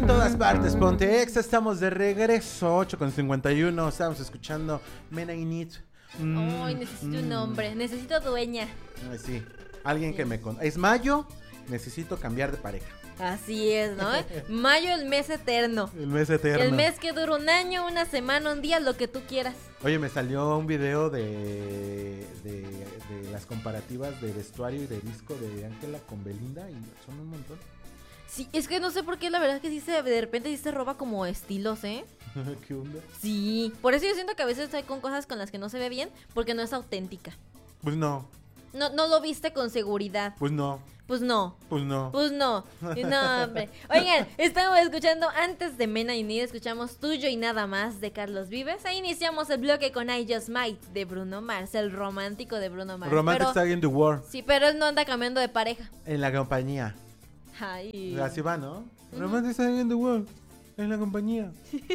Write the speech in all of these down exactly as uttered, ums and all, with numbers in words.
En todas partes, Ponte Exa, estamos de regreso, ocho con cincuenta y uno, estamos escuchando Men I Need. Mm, Ay, necesito mm. un nombre, necesito dueña. Ay, sí, alguien sí. que me... Con... Es mayo, necesito cambiar de pareja. Así es, ¿no? Mayo, el mes eterno. El mes eterno. El mes que dura un año, una semana, un día, lo que tú quieras. Oye, me salió un video de, de, de las comparativas de vestuario y de disco de Ángela con Belinda y son un montón. Sí, es que no sé por qué, la verdad es que sí se, de repente sí se roba como estilos, ¿eh? ¿Qué onda? Sí, por eso yo siento que a veces estoy con cosas con las que no se ve bien, porque no es auténtica. Pues no. No, no lo viste con seguridad. Pues no. Pues no. Pues no. Pues no. No, hombre. Oigan, estamos escuchando antes de Men I Need, escuchamos Tuyo y Nada Más de Carlos Vives. Ahí iniciamos el bloque con I Just Might de Bruno Mars, el romántico de Bruno Mars. Romantic Star in the World. Sí, pero él no anda cambiando de pareja. En la compañía. Ay. Así va, ¿no? Uh-huh. Romantic Star in the World. En la compañía.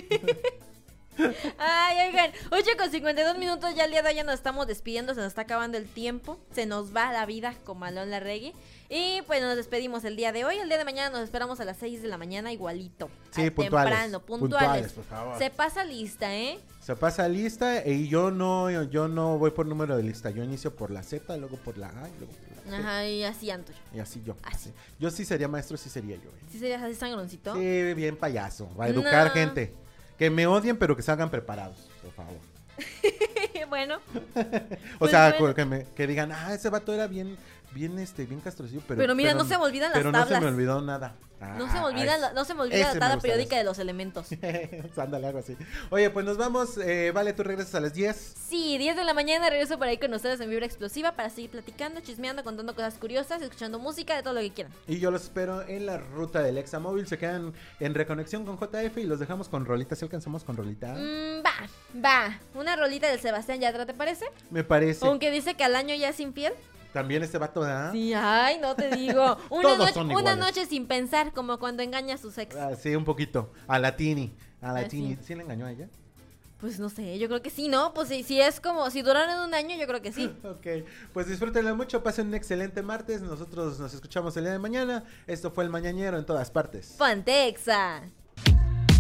Ay, oigan, ocho con cincuenta y dos minutos, ya el día de hoy ya nos estamos despidiendo, se nos está acabando el tiempo, se nos va la vida con Malón Larregui. Y pues nos despedimos el día de hoy, el día de mañana nos esperamos a las seis de la mañana igualito. Sí, puntuales. Temprano, puntuales. puntuales, por favor. Se pasa lista, ¿eh? Se pasa lista y yo no, yo no voy por número de lista, yo inicio por la Z, luego por la A y luego por la C. Ajá, y así Antonio. Y así yo. Así. así. Yo sí sería maestro, sí sería yo. ¿eh? ¿Sí serías así sangroncito? Sí, bien payaso, va a educar no. gente. Que me odien, pero que salgan preparados, por favor. Bueno. o pues sea, bueno. Que, me, que digan, ah, ese vato era bien, bien, este, bien castrocillo, pero... Pero mira, pero, no se me olvidan las pero tablas. Pero no se me olvidó nada. Ah, no se me olvida, es, la, no se me olvida la tabla periódica de los elementos. Ándale, algo así. Oye, pues nos vamos, eh, vale, tú regresas a las diez. Sí, diez de la mañana regreso por ahí con ustedes en Vibra Explosiva para seguir platicando, chismeando, contando cosas curiosas, escuchando música, de todo lo que quieran. Y yo los espero en la ruta del Examóvil, se quedan en reconexión con J F y los dejamos con rolita, ¿si alcanzamos con rolita? Mm, va, va, una rolita del Sebastián Yatra, ¿te parece? Me parece. Aunque dice que al año ya es infiel. También este vato, ¿verdad? Sí, ay, no te digo. Una, noche, una noche sin pensar, como cuando engaña a sus ex. Ah, sí, un poquito. A la Tini. A la ah, Tini. Sí. ¿Sí le engañó a ella? Pues no sé, yo creo que sí, ¿no? Pues si, si es como, si duraron un año, yo creo que sí. Ok, pues disfrútenlo mucho, pasen un excelente martes. Nosotros nos escuchamos el día de mañana. Esto fue El Mañanero en todas partes. Ponte Exa.